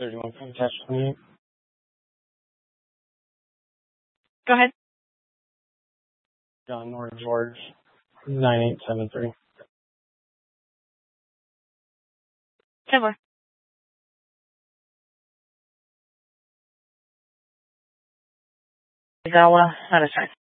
31 Contest 28. Go ahead. John North George 9873. Similar. Izawa, out of time.